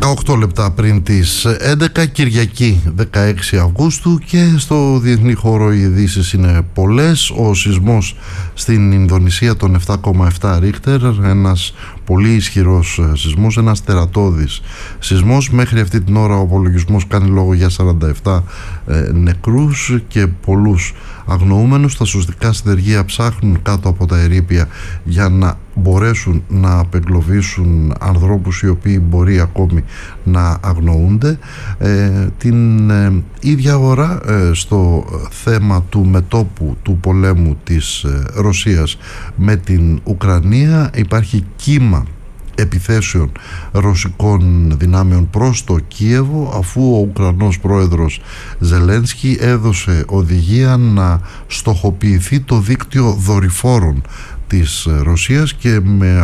18 λεπτά πριν τις 11, Κυριακή 16 Αυγούστου, και στο διεθνή χώρο οι ειδήσεις είναι πολλές. Ο σεισμός στην Ινδονησία των 7,7 Ρίχτερ, ένας πολύ ισχυρός σεισμός, ένας τερατώδης σεισμός. Μέχρι αυτή την ώρα ο απολογισμός κάνει λόγο για 47 νεκρούς και πολλούς αγνοούμενους. Τα σωστικά συνεργεία ψάχνουν κάτω από τα ερείπια για να μπορέσουν να απεγκλωβίσουν ανθρώπους οι οποίοι μπορεί ακόμη να αγνοούνται. Την ίδια ώρα, στο θέμα του μετώπου του πολέμου της Ρωσίας με την Ουκρανία, υπάρχει κύμα επιθέσεων ρωσικών δυνάμεων προς το Κίεβο, αφού ο Ουκρανός πρόεδρος Ζελένσκι έδωσε οδηγία να στοχοποιηθεί το δίκτυο δορυφόρων της Ρωσίας, και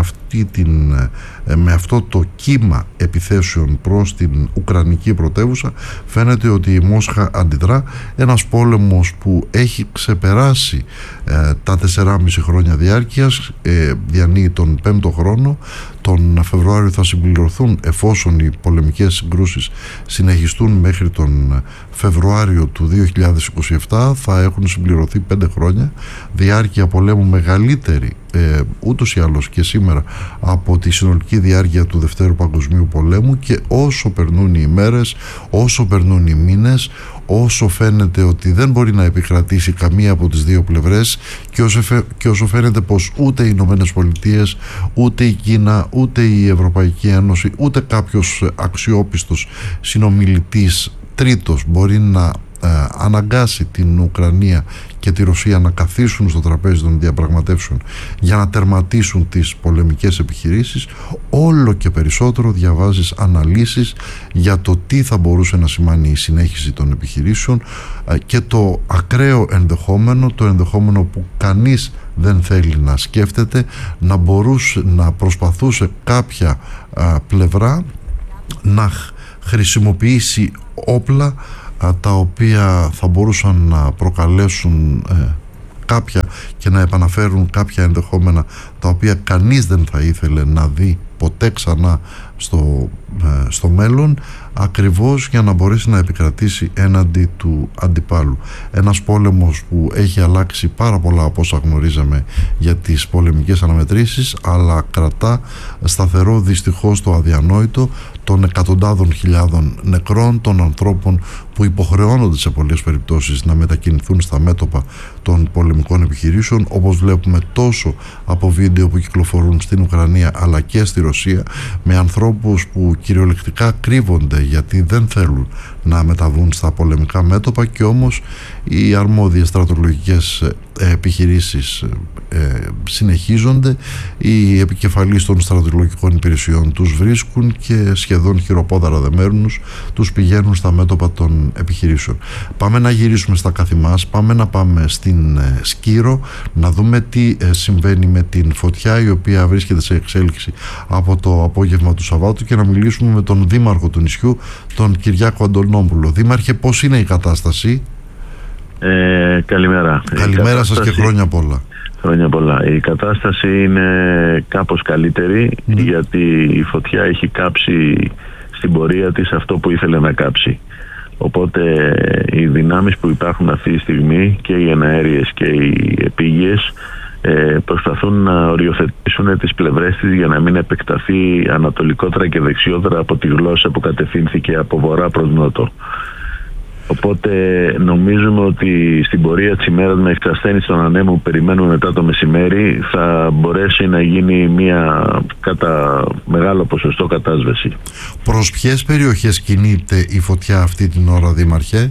με αυτό το κύμα επιθέσεων προς την Ουκρανική πρωτεύουσα φαίνεται ότι η Μόσχα αντιδρά. Ένας πόλεμος που έχει ξεπεράσει τα 4,5 χρόνια διάρκειας, διανύει τον 5ο χρόνο. Τον Φεβρουάριο θα συμπληρωθούν, εφόσον οι πολεμικές συγκρούσεις συνεχιστούν μέχρι τον Φεβρουάριο του 2027, θα έχουν συμπληρωθεί 5 χρόνια διάρκεια πολέμου, μεγαλύτερη ούτως ή άλλως και σήμερα από τη συνολική διάρκεια του Δευτέρου Παγκοσμίου Πολέμου. Και όσο περνούν οι ημέρες, όσο περνούν οι μήνες, όσο φαίνεται ότι δεν μπορεί να επικρατήσει καμία από τις δύο πλευρές, και όσο φαίνεται πως ούτε οι Ηνωμένες Πολιτείες, ούτε η Κίνα, ούτε η Ευρωπαϊκή Ένωση, ούτε κάποιος αξιόπιστος συνομιλητής τρίτος μπορεί να αναγκάσει την Ουκρανία και τη Ρωσία να καθίσουν στο τραπέζι των διαπραγματεύσεων για να τερματίσουν τις πολεμικές επιχειρήσεις, όλο και περισσότερο διαβάζεις αναλύσεις για το τι θα μπορούσε να σημάνει η συνέχιση των επιχειρήσεων, και το ακραίο ενδεχόμενο, το ενδεχόμενο που κανείς δεν θέλει να σκέφτεται, να προσπαθούσε κάποια πλευρά να χρησιμοποιήσει όπλα τα οποία θα μπορούσαν να προκαλέσουν κάποια και να επαναφέρουν κάποια ενδεχόμενα τα οποία κανείς δεν θα ήθελε να δει ποτέ ξανά στο μέλλον, ακριβώς για να μπορέσει να επικρατήσει έναντι του αντιπάλου. Ένας πόλεμος που έχει αλλάξει πάρα πολλά από όσα γνωρίζαμε για τις πολεμικές αναμετρήσεις, αλλά κρατά σταθερό δυστυχώς το αδιανόητο των εκατοντάδων χιλιάδων νεκρών, των ανθρώπων που υποχρεώνονται σε πολλές περιπτώσεις να μετακινηθούν στα μέτωπα των πολεμικών επιχειρήσεων, όπως βλέπουμε τόσο από βίντεο που κυκλοφορούν στην Ουκρανία αλλά και στη Ρωσία, με ανθρώπους που κυριολεκτικά κρύβονται γιατί δεν θέλουν να μεταβούν στα πολεμικά μέτωπα, και όμως οι αρμόδιες στρατολογικές επιχειρήσεις συνεχίζονται. Οι επικεφαλείς των στρατολογικών υπηρεσιών τους βρίσκουν και σχεδόν χειροπόδαρα δεμένους τους πηγαίνουν στα μέτωπα των επιχειρήσεων. Πάμε να γυρίσουμε στα καθημάς, πάμε να πάμε στην Σκύρο, να δούμε τι συμβαίνει με την φωτιά η οποία βρίσκεται σε εξέλιξη από το απόγευμα του Σαββάτου, και να μιλήσουμε με τον δήμαρχο του νησιού, τον Κυριάκο Αντωνόπουλο. Δήμαρχε, πώς είναι η κατάσταση? Καλημέρα. Καλημέρα σας και χρόνια πολλά. Χρόνια πολλά. Η κατάσταση είναι κάπως καλύτερη, γιατί η φωτιά έχει κάψει στην πορεία της αυτό που ήθελε να κάψει. Οπότε οι δυνάμεις που υπάρχουν αυτή τη στιγμή, και οι εναέριες και οι επίγειες, προσπαθούν να οριοθετήσουν τις πλευρές της για να μην επεκταθεί ανατολικότερα και δεξιότερα από τη γλώσσα που κατευθύνθηκε από βορρά προς νότο. Οπότε νομίζουμε ότι στην πορεία της ημέρας, με εξασθένιση των ανέμων που περιμένουμε μετά το μεσημέρι, θα μπορέσει να γίνει μια κατά μεγάλο ποσοστό κατάσβεση. Προς ποιες περιοχές κινείται η φωτιά αυτή την ώρα, Δήμαρχε?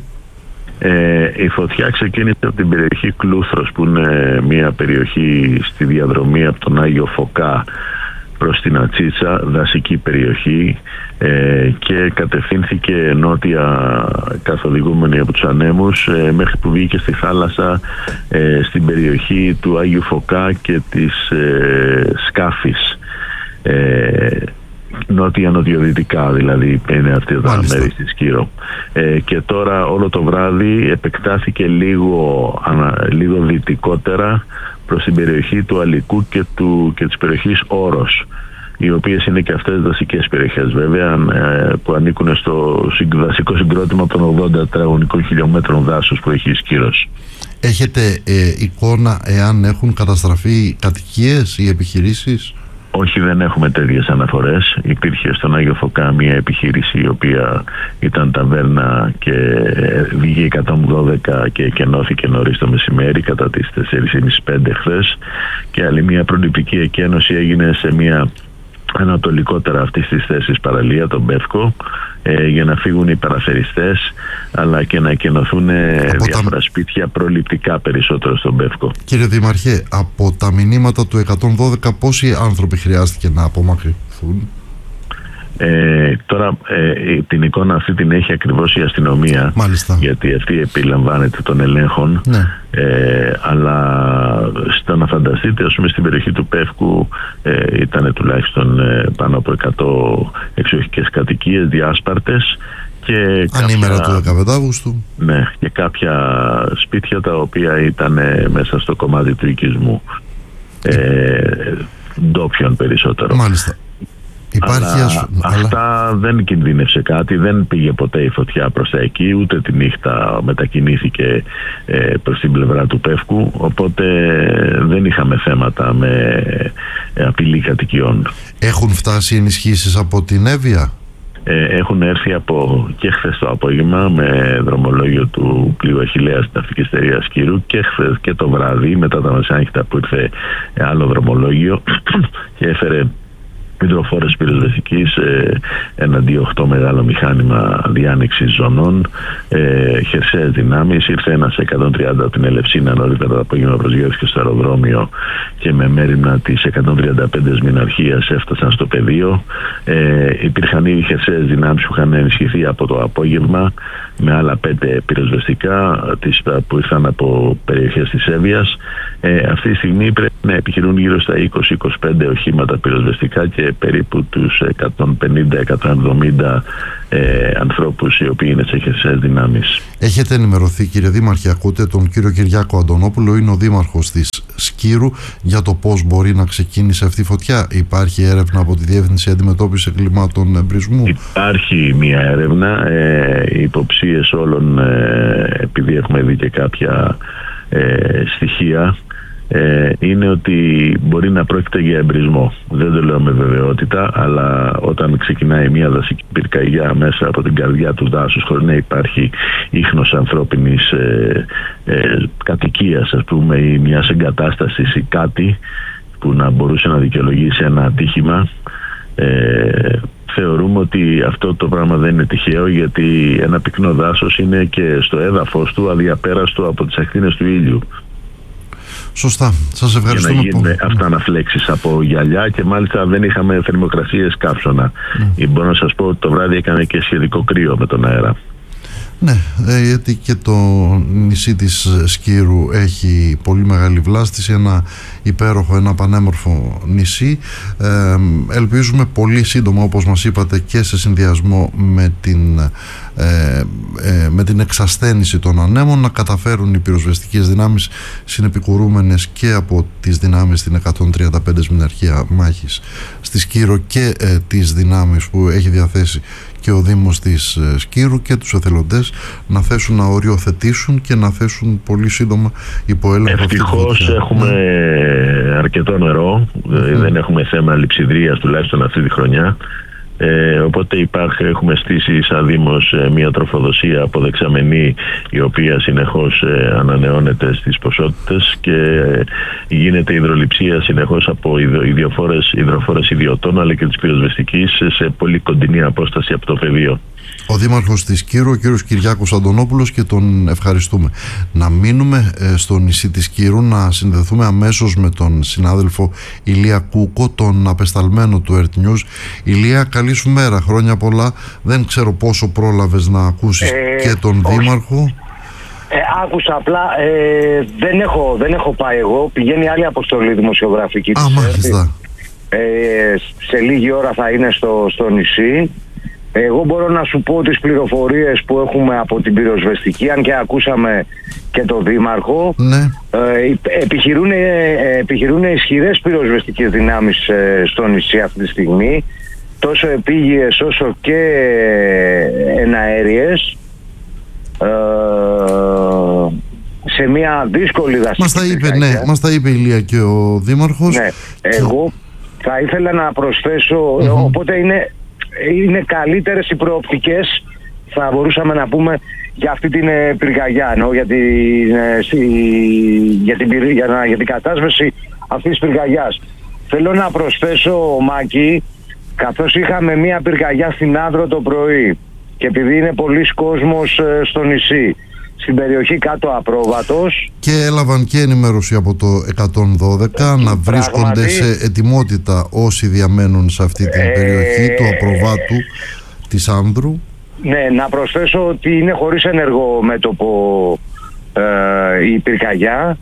Η φωτιά ξεκίνησε από την περιοχή Κλούθρος, που είναι μια περιοχή στη διαδρομή από τον Άγιο Φωκά προς την Ατσίτσα, δασική περιοχή, και κατευθύνθηκε νότια καθοδηγούμενη από τους ανέμους, μέχρι που βγήκε στη θάλασσα στην περιοχή του Άγιου Φωκά και της Σκάφης, νότια-νοτιοδυτικά δηλαδή είναι αυτή τα μέρη στη Σκύρο. Και τώρα όλο το βράδυ επεκτάθηκε λίγο δυτικότερα προς την περιοχή του Αλικού και της περιοχής Όρος. οι οποίες είναι και αυτές δασικές περιοχές βέβαια, που ανήκουν στο δασικό συγκρότημα των 80 τετραγωνικών χιλιόμετρων δάσους που έχει η Σκύρος. Έχετε εικόνα εάν έχουν καταστραφεί κατοικίες ή επιχειρήσεις? Όχι, δεν έχουμε τέτοιες αναφορές. Υπήρχε στον Άγιο Φωκά μια επιχείρηση η οποία ήταν ταβέρνα και βγήκε 112 και κενώθηκε νωρίς το μεσημέρι κατά τις 4.30-5 χθες, και άλλη μια προληπτική εκένωση έγινε σε μια ανατολικότερα αυτής της θέσης παραλία, τον Πεύκο, για να φύγουν οι παραθεριστές, αλλά και να εκενωθούν διάφορα σπίτια προληπτικά περισσότερο στον Πεύκο. Κύριε Δήμαρχε, από τα μηνύματα του 112 πόσοι άνθρωποι χρειάστηκε να απομακρυνθούν? Τώρα την εικόνα αυτή την έχει ακριβώς η αστυνομία. Μάλιστα. Γιατί αυτή επιλαμβάνεται των ελέγχων. Ναι. Αλλά στο να φανταστείτε, ας πούμε, στην περιοχή του Πεύκου ήταν τουλάχιστον πάνω από 100 εξοχικές κατοικίες διάσπαρτες και ανήμερα του 15 Αύγουστου. Ναι, και κάποια σπίτια τα οποία ήταν μέσα στο κομμάτι του οικισμού, ντόπιων περισσότερο. Μάλιστα. Αυτά δεν κινδύνευσε κάτι, δεν πήγε ποτέ η φωτιά προς τα εκεί, ούτε τη νύχτα μετακινήθηκε προς την πλευρά του Πεύκου, οπότε δεν είχαμε θέματα με απειλή κατοικιών. Έχουν φτάσει ενισχύσεις από την Εύβοια? Έχουν έρθει και χθες το απόγευμα με δρομολόγιο του πλοίου Αχιλλέας της Ναυτικής Εταιρείας Σκύρου, και χθες και το βράδυ μετά τα μεσάνυχτα που ήρθε άλλο δρομολόγιο και έφερε υδροφόρες πυροσβεστικής, ένα D8 μεγάλο μηχάνημα διάνοιξης ζωνών, χερσαίες δυνάμεις. Ήρθε ένα 130 από την Ελευσίνα νωρίτερα το απόγευμα, προσγειώθηκε στο αεροδρόμιο και με μέριμνα της 135 Μηναρχίας έφτασαν στο πεδίο. Υπήρχαν ήδη χερσαίες δυνάμεις που είχαν ενισχυθεί από το απόγευμα με άλλα 5 πυροσβεστικά που ήρθαν από περιοχές της Εύβοιας. Αυτή τη στιγμή πρέπει να επιχειρούν γύρω στα 20-25 οχήματα πυροσβεστικά και περίπου τους 150-170 ανθρώπους οι οποίοι είναι σε χερσαίες δυνάμεις. Έχετε ενημερωθεί, κύριε Δήμαρχε? Ακούτε τον κύριο Κυριάκο Αντωνόπουλο, είναι ο δήμαρχος της Σκύρου, για το πώς μπορεί να ξεκίνησε αυτή η φωτιά? Υπάρχει έρευνα από τη Διεύθυνση Αντιμετώπισης Εγκλημάτων Εμπρισμού? Υπάρχει μια έρευνα. Οι υποψίες όλων, επειδή έχουμε δει και κάποια στοιχεία, είναι ότι μπορεί να πρόκειται για εμπρισμό. Δεν το λέω με βεβαιότητα, αλλά όταν ξεκινάει μια δασική πυρκαγιά μέσα από την καρδιά του δάσους χωρίς να υπάρχει ίχνος ανθρώπινης κατοικίας, ας πούμε, ή μιας εγκατάστασης ή κάτι που να μπορούσε να δικαιολογήσει ένα ατύχημα, θεωρούμε ότι αυτό το πράγμα δεν είναι τυχαίο, γιατί ένα πυκνό δάσος είναι και στο έδαφος του αδιαπέραστο από τις ακτίνες του ήλιου. Σωστά. Σας ευχαριστούμε. Για να γίνουν αυτά αναφλέξεις από γυαλιά, και μάλιστα δεν είχαμε θερμοκρασίες καύσωνα. Μπορώ να σας πω ότι το βράδυ έκανε και σχετικό κρύο με τον αέρα. Ναι, γιατί και το νησί της Σκύρου έχει πολύ μεγάλη βλάστηση, ένα υπέροχο, ένα πανέμορφο νησί. Ελπίζουμε πολύ σύντομα, όπως μας είπατε, και σε συνδυασμό με την εξασθένηση των ανέμων, να καταφέρουν οι πυροσβεστικές δυνάμεις, συνεπικουρούμενες και από τις δυνάμεις στην 135 Μηναρχία Μάχης στη Σκύρο και τις δυνάμεις που έχει διαθέσει και ο Δήμος της Σκύρου και τους εθελοντές, να θέσουν, να οριοθετήσουν και να θέσουν πολύ σύντομα υπό έλεγχο. Ευτυχώς έχουμε αρκετό νερό, δεν έχουμε θέμα λειψιδρίας τουλάχιστον αυτή τη χρονιά. Οπότε έχουμε στήσει σαν Δήμος μια τροφοδοσία αποδεξαμενή, η οποία συνεχώς ανανεώνεται στις ποσότητες και γίνεται υδρολειψία συνεχώς από υδροφόρες ιδιωτών, αλλά και της πυροσβεστικής σε πολύ κοντινή απόσταση από το πεδίο. Ο Δήμαρχος της Σκύρου, ο κύριος Κυριάκος Αντωνόπουλος, και τον ευχαριστούμε. Να μείνουμε στο νησί της Σκύρου, να συνδεθούμε αμέσως με τον συνάδελφο Ηλία Κούκο, τον απεσταλμένο του Earth News. Ηλία, καλή σου μέρα, χρόνια πολλά. Δεν ξέρω πόσο πρόλαβες να ακούσεις και τον Δήμαρχο. Άκουσα απλά, δεν έχω πάει εγώ, πηγαίνει άλλη αποστολή δημοσιογραφική. Μάλιστα. Σε λίγη ώρα θα είναι στο νησί. Εγώ μπορώ να σου πω τις πληροφορίες που έχουμε από την πυροσβεστική, αν και ακούσαμε και τον Δήμαρχο. Ναι. Επιχειρούν ισχυρές πυροσβεστικές δυνάμεις στο νησί αυτή τη στιγμή, τόσο επίγειες όσο και εναέριες, σε μια δύσκολη δασική πυρκαγιά. Μας τα είπε Ηλία και ο Δήμαρχος. Ναι, εγώ θα ήθελα να προσθέσω, οπότε είναι καλύτερες οι προοπτικές, θα μπορούσαμε να πούμε, για αυτή την πυρκαγιά, για την κατάσβεση αυτής της πυρκαγιάς. Θέλω να προσθέσω, Μάκη, καθώς είχαμε μία πυρκαγιά στην Άνδρο το πρωί και επειδή είναι πολλής κόσμος στο νησί, στην περιοχή κάτω Απρόβατος, και έλαβαν και ενημέρωση από το 112 να βρίσκονται σε ετοιμότητα όσοι διαμένουν σε αυτή την περιοχή του Απροβάτου της Άνδρου. Ναι, να προσθέσω ότι είναι χωρίς ενεργό μέτωπο η πυρκαγιά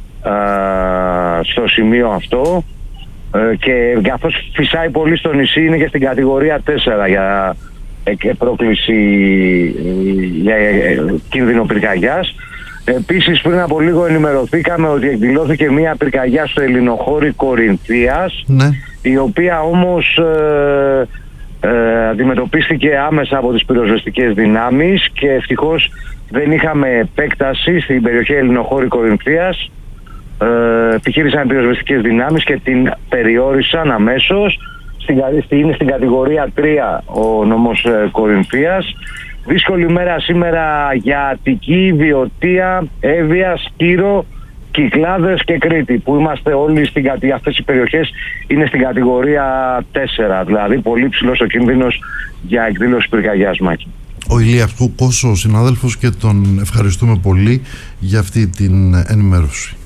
στο σημείο αυτό, και καθώς φυσάει πολύ στο νησί, είναι και στην κατηγορία 4 για πρόκληση για κίνδυνο πυρκαγιάς. Επίσης, πριν από λίγο ενημερωθήκαμε ότι εκδηλώθηκε μια πυρκαγιά στο Ελληνοχώρι Κορινθίας, ναι, η οποία όμως αντιμετωπίστηκε άμεσα από τις πυροσβεστικές δυνάμεις και ευτυχώς δεν είχαμε επέκταση στην περιοχή Ελληνοχώρι Κορινθίας. Επιχείρησαν οι πυροσβεστικές δυνάμεις και την περιόρισαν αμέσως. Είναι στην κατηγορία 3 ο νομός Κορινθίας. Δύσκολη μέρα σήμερα για Αττική, Βιωτία, Εύβοια, Σκύρο, Κυκλάδες και Κρήτη, που είμαστε όλοι αυτές οι περιοχές είναι στην κατηγορία 4, δηλαδή πολύ ψηλός ο κίνδυνος για εκδήλωση πυρκαγιάς, Μάκη. Ο Ηλίας Κούκος, ο συνάδελφος, και τον ευχαριστούμε πολύ για αυτή την ενημέρωση.